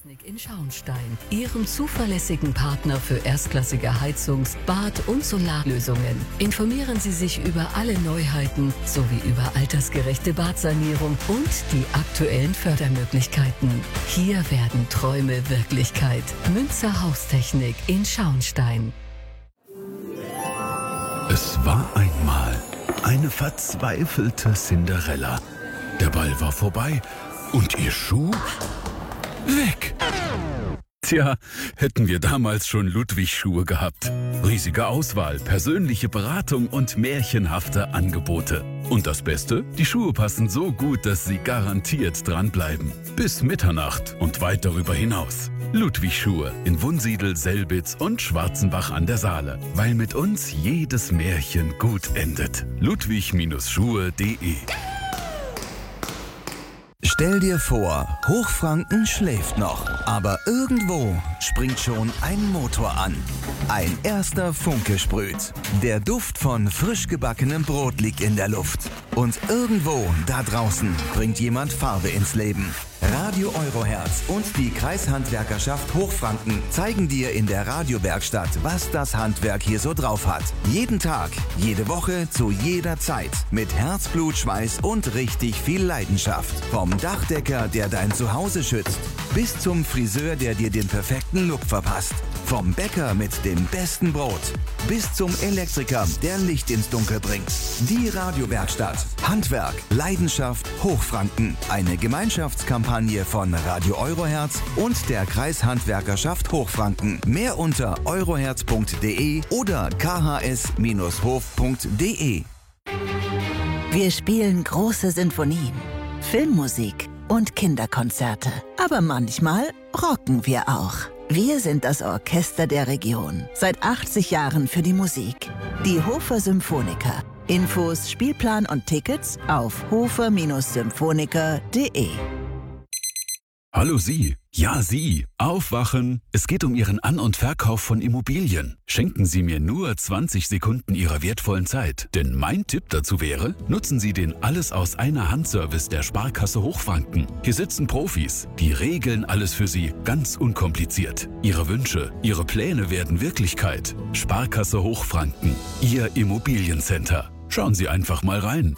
Haustechnik in Schauenstein, Ihrem zuverlässigen Partner für erstklassige Heizungs-, Bad- und Solarlösungen. Informieren Sie sich über alle Neuheiten sowie über altersgerechte Badsanierung und die aktuellen Fördermöglichkeiten. Hier werden Träume Wirklichkeit. Münzer Haustechnik in Schauenstein. Es war einmal eine verzweifelte Cinderella. Der Ball war vorbei und ihr Schuh weg. Tja, hätten wir damals schon Ludwig-Schuhe gehabt. Riesige Auswahl, persönliche Beratung und märchenhafte Angebote. Und das Beste? Die Schuhe passen so gut, dass Sie garantiert dranbleiben. Bis Mitternacht und weit darüber hinaus. Ludwig-Schuhe in Wunsiedel, Selbitz und Schwarzenbach an der Saale. Weil mit uns jedes Märchen gut endet. ludwig-schuhe.de. Stell dir vor, Hochfranken schläft noch, aber irgendwo springt schon ein Motor an. Ein erster Funke sprüht. Der Duft von frisch gebackenem Brot liegt in der Luft. Und irgendwo da draußen bringt jemand Farbe ins Leben. Radio Euroherz und die Kreishandwerkerschaft Hochfranken zeigen dir in der Radiowerkstatt, was das Handwerk hier so drauf hat. Jeden Tag, jede Woche, zu jeder Zeit. Mit Herzblut, Schweiß und richtig viel Leidenschaft. Vom Dachdecker, der dein Zuhause schützt, bis zum Friseur, der dir den perfekten Look verpasst. Vom Bäcker mit dem besten Brot bis zum Elektriker, der Licht ins Dunkel bringt. Die Radiowerkstatt. Handwerk, Leidenschaft, Hochfranken. Eine Gemeinschaftskampagne von Radio Euroherz und der Kreishandwerkerschaft Hochfranken. Mehr unter euroherz.de oder khs-hof.de. Wir spielen große Sinfonien, Filmmusik und Kinderkonzerte. Aber manchmal rocken wir auch. Wir sind das Orchester der Region. Seit 80 Jahren für die Musik. Die Hofer Symphoniker. Infos, Spielplan und Tickets auf hofer-symphoniker.de. Hallo Sie. Ja, Sie. Aufwachen. Es geht um Ihren An- und Verkauf von Immobilien. Schenken Sie mir nur 20 Sekunden Ihrer wertvollen Zeit. Denn mein Tipp dazu wäre, nutzen Sie den Alles-aus-einer-Hand-Service der Sparkasse Hochfranken. Hier sitzen Profis. Die regeln alles für Sie ganz unkompliziert. Ihre Wünsche, Ihre Pläne werden Wirklichkeit. Sparkasse Hochfranken. Ihr Immobiliencenter. Schauen Sie einfach mal rein.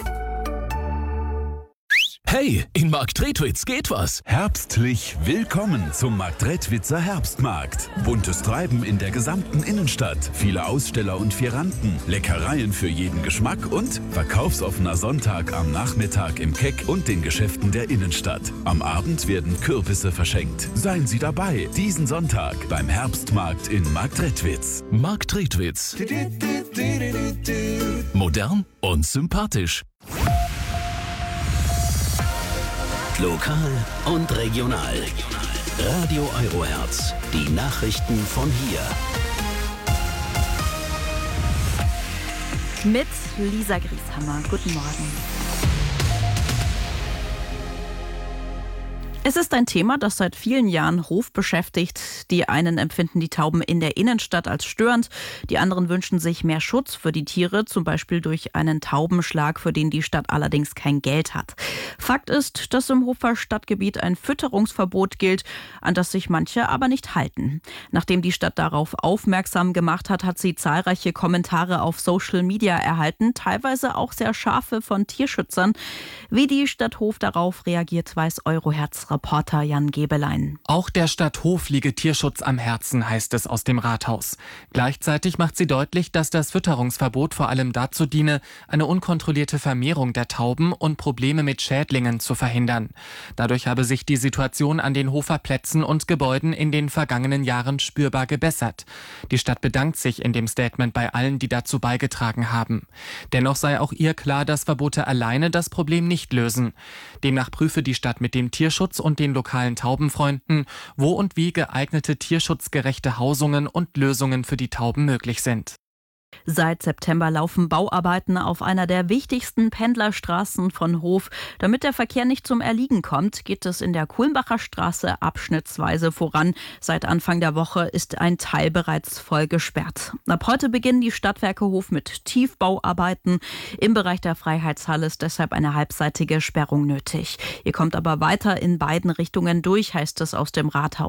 Hey, in Marktredwitz geht was. Herbstlich willkommen zum Marktredwitzer Herbstmarkt. Buntes Treiben in der gesamten Innenstadt, viele Aussteller und Fieranten, Leckereien für jeden Geschmack und verkaufsoffener Sonntag am Nachmittag im Keck und den Geschäften der Innenstadt. Am Abend werden Kürbisse verschenkt. Seien Sie dabei, diesen Sonntag beim Herbstmarkt in Marktredwitz. Marktredwitz. Modern und sympathisch. Lokal und regional. Radio Euroherz. Die Nachrichten von hier. Mit Lisa Grieshammer. Guten Morgen. Es ist ein Thema, das seit vielen Jahren Hof beschäftigt. Die einen empfinden die Tauben in der Innenstadt als störend. Die anderen wünschen sich mehr Schutz für die Tiere, zum Beispiel durch einen Taubenschlag, für den die Stadt allerdings kein Geld hat. Fakt ist, dass im Hofer Stadtgebiet ein Fütterungsverbot gilt, an das sich manche aber nicht halten. Nachdem die Stadt darauf aufmerksam gemacht hat, hat sie zahlreiche Kommentare auf Social Media erhalten, teilweise auch sehr scharfe von Tierschützern. Wie die Stadt Hof darauf reagiert, weiß Euroherz-Reporter Jan Gebelein. Auch der Stadt Hof liege Tierschutz am Herzen, heißt es aus dem Rathaus. Gleichzeitig macht sie deutlich, dass das Fütterungsverbot vor allem dazu diene, eine unkontrollierte Vermehrung der Tauben und Probleme mit Schädlingen zu verhindern. Dadurch habe sich die Situation an den Hofer Plätzen und Gebäuden in den vergangenen Jahren spürbar gebessert. Die Stadt bedankt sich in dem Statement bei allen, die dazu beigetragen haben. Dennoch sei auch ihr klar, dass Verbote alleine das Problem nicht lösen. Demnach prüfe die Stadt mit dem Tierschutz und den lokalen Taubenfreunden, wo und wie geeignete tierschutzgerechte Hausungen und Lösungen für die Tauben möglich sind. Seit September laufen Bauarbeiten auf einer der wichtigsten Pendlerstraßen von Hof. Damit der Verkehr nicht zum Erliegen kommt, geht es in der Kulmbacher Straße abschnittsweise voran. Seit Anfang der Woche ist ein Teil bereits voll gesperrt. Ab heute beginnen die Stadtwerke Hof mit Tiefbauarbeiten. Im Bereich der Freiheitshalle ist deshalb eine halbseitige Sperrung nötig. Ihr kommt aber weiter in beiden Richtungen durch, heißt es aus dem Rathaus.